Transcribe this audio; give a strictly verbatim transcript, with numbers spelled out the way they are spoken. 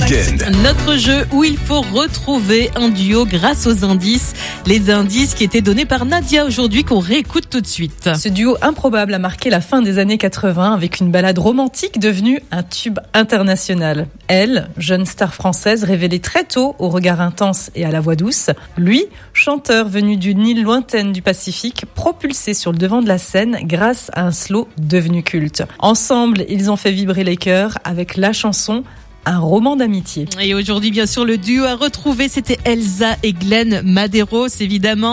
Week-end. Notre jeu où il faut retrouver un duo grâce aux indices. Les indices qui étaient donnés par Nadia aujourd'hui, qu'on réécoute tout de suite. Ce duo improbable a marqué la fin des années quatre-vingts avec une ballade romantique devenue un tube international. Elle, jeune star française révélée très tôt au regard intense et à la voix douce. Lui, chanteur venu d'une île lointaine du Pacifique, propulsé sur le devant de la scène grâce à un slow devenu culte. Ensemble, ils ont fait vibrer les cœurs avec la chanson Un roman d'amitié. Et aujourd'hui, bien sûr, le duo à retrouver, c'était Elsa et Glenn Medeiros, évidemment.